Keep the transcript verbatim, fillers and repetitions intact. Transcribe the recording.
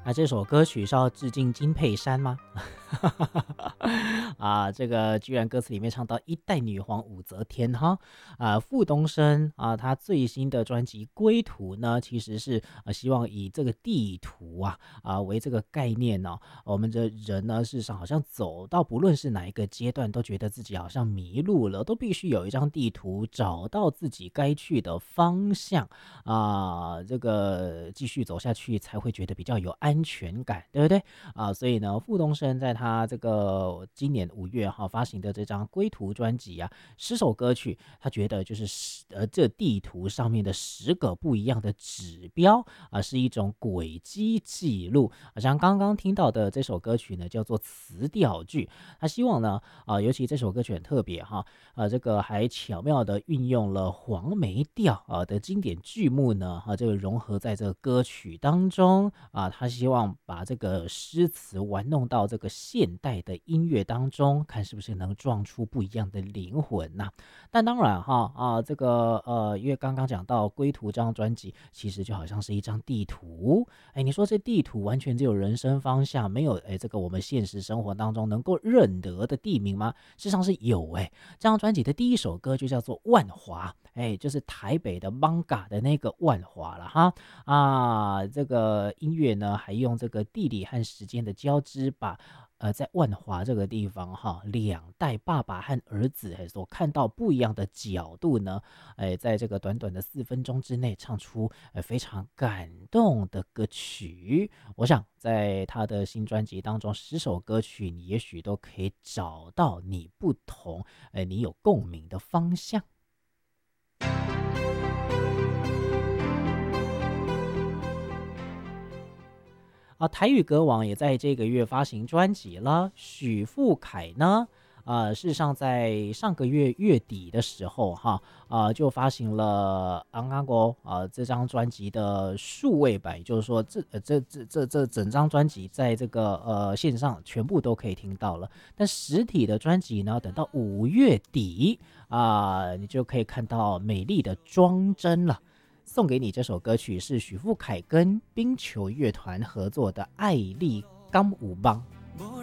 那这首歌曲是要致敬金佩珊吗？啊，这个居然歌词里面唱到一代女皇武则天哈啊，傅东升啊，他最新的专辑《归途》呢，其实是呃希望以这个地图啊啊为这个概念呢、哦，我们的人呢，事实上好像走到不论是哪一个阶段，都觉得自己好像迷路了，都必须有一张地图，找到自己该去的方向啊，这个继续走下去才会觉得比较有安全感，对不对啊？所以呢，傅东升在他这个今年五月哈发行的这张《归途》专辑啊，十首歌曲，他觉得就是十呃这地图上面的十个不一样的指标啊，是一种轨迹记录。好像刚刚听到的这首歌曲呢，叫做词调剧。他希望呢，啊、尤其这首歌曲很特别哈，呃，这个还巧妙的运用了黄梅调啊的经典剧目呢，啊，这个融合在这个歌曲当中啊，他希望把这个诗词玩弄到这个现代的音乐当中，看是不是能撞出不一样的灵魂呐、但当然哈啊，这个呃，因为刚刚讲到《归途》这张专辑，其实就好像是一张地图。哎，你说这地图完全只有人生方向，没有哎这个我们现实生活当中能够认得的地名吗？事实上是有哎。这张专辑的第一首歌就叫做《万华》，哎，就是台北的 Manga 的那个万华了哈啊。这个音乐呢，还用这个地理和时间的交织，把呃在万华这个地方哈，两代爸爸和儿子哎所看到不一样的角度呢，哎，在这个短短的四分钟之内唱出呃非常感动的歌曲。我想在他的新专辑当中，十首歌曲你也许都可以找到你不同，哎，你有共鸣的方向。啊，台语歌王也在这个月发行专辑了。许富凯呢，呃，事实上在上个月月底的时候，哈，啊、就发行了《昂阿国》啊这张专辑的数位版，也就是说这，呃这这这这整张专辑在这个呃线上全部都可以听到了。但实体的专辑呢，等到五月底啊、你就可以看到美丽的装帧了。送给你这首歌曲是许富凯跟冰球乐团合作的《爱丽刚舞邦》。